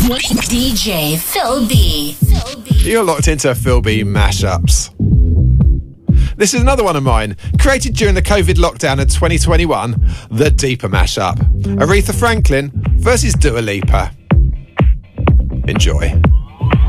DJ Phil B. You're locked into Phil B mashups. This is another one of mine, created during the COVID lockdown of 2021, the Deeper mashup. Aretha Franklin versus Dua Lipa. Enjoy.